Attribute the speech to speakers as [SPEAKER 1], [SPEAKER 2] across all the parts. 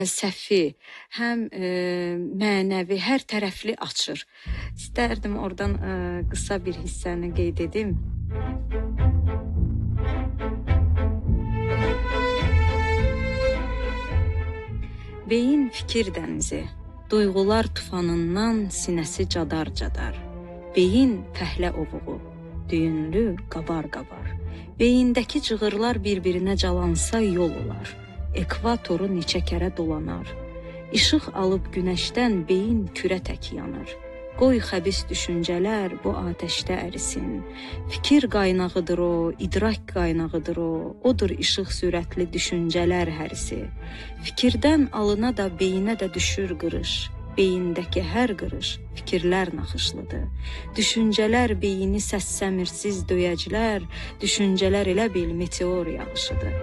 [SPEAKER 1] Səfi, həm mənəvi, hər tərəfli açır. İstərdim oradan qısa bir hissəni qeyd edim. Beyin fikir dənizi, duyğular tufanından sinəsi cadar-cadar. Beyin fəhlə ovuğu, düyünlü qabar-qabar. Beyindəki cığırlar bir-birinə calansa yol olar. Ekvatoru neçə kərə dolanar. İşıq alıb günəşdən beyin kürə tək yanır. Qoy xəbis düşüncələr bu atəşdə ərisin. Fikir qaynağıdır o, idrak qaynağıdır o. Odur işıq sürətli düşüncələr hərisi. Fikirdən alına da beyinə də düşür qırış. Beyindəki hər qırış fikirlər naxışlıdır. Düşüncələr beyini səssəmirsiz döyəclər. Düşüncələr elə bil meteor yağışıdır.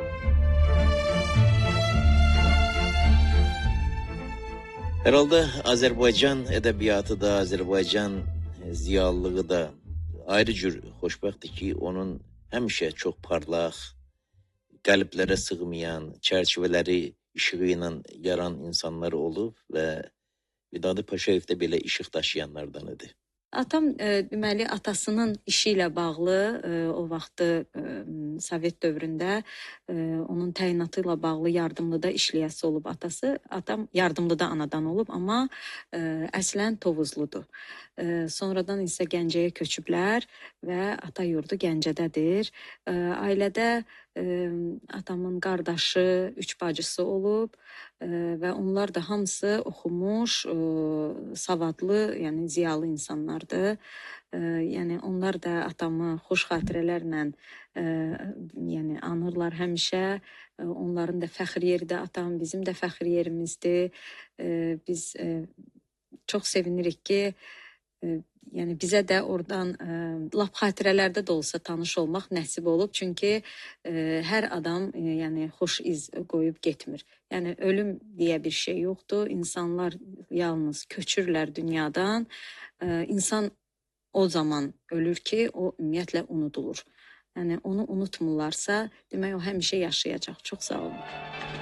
[SPEAKER 2] Herhalde Azerbaycan edebiyatı da, Azerbaycan ziyalılığı da ayrı cür xoşbəxtdir ki, onun həmişə çox parlaq, qəlblərə sığmayan, çərçivələri işığı ilə yaran insanlar olub və Vidadi Paşayev də belə işıq daşıyanlardan idi.
[SPEAKER 1] Atam deməli atasının işi ilə bağlı o vaxtı Sovet dövründə onun təyinatı ilə bağlı yardımlıda işləyəsi olub atası. Atam yardımlıda anadan olub, amma əslən Tovuzludur. Sonradan isə Gəncəyə köçüblər və ata yurdu Gəncədədir. Ailədə atamın qardaşı, 3 bacısı olub və onlar da hamısı oxumuş, savadlı, yəni ziyalı insanlardır. Yəni onlar da atamı xoş xatirələrlə yəni anırlar həmişə. Onların da fəxr yeri də atam, bizim də fəxr yerimizdir. Biz çox sevinirik ki, yəni bizə də oradan lap xatirələrdə də olsa tanış olmaq nəsib olub. Çünki hər adam yəni xoş iz qoyub getmir. Yəni ölüm deyə bir şey yoxdur. İnsanlar yalnız köçürlər dünyadan. İnsan o zaman ölür ki, o ümumiyyətlə unudulur. Yəni onu unutmurlarsa, demək o həmişə yaşayacaq. Çox sağ olun.